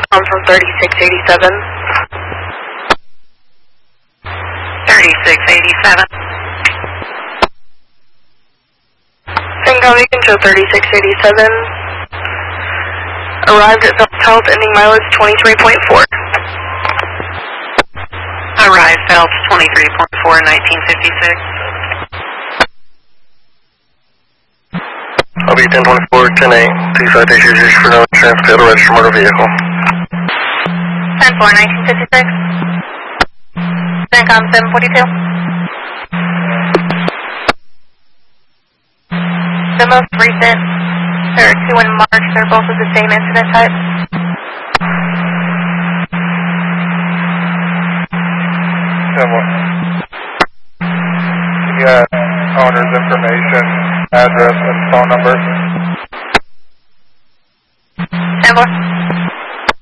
I'm from 3687. 3687. Syncom Beacon show 3687. Arrived at Phelps Health, ending mileage 23.4. Arrived Phelps 23.4, 1956. I'll be 1024, 10-8, T5 issues for no insurance, fail to register motor vehicle. 10-4, 1956. Syncom 742. The most recent, there are 2 in March, they're both of the same incident type. You got owner's information, address, and phone number. 10-4.